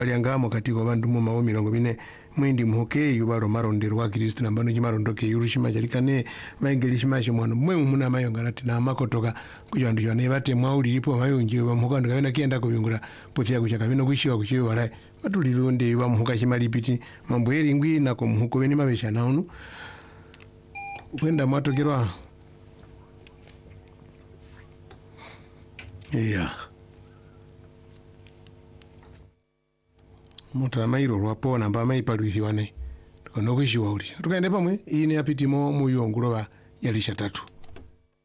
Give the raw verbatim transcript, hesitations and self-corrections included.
aliangamo katika bandu mu mawo mirongo ine mwindi muhoke yubalo maronderwa Kristo nambano chimarondoke yurushima chalikane maingilishima chimwana mwe muna mayonga nati na makotoka kujandu yone bate mwauli lipo mayonje ba muhokando kabena kienda kubingura puthia kuchaka bino kushiwa kushiwa bala batulizonde ba muhoka chimalipiti mambo eri ngwi nako muhoko beni mabesha naunu kwenda mwatokerwa yeah mutara mairo rwapo namba maipalwithiwane tukono kushiwa uli tukaende pamwe ine apitimo muyongulo ba yalisha tatu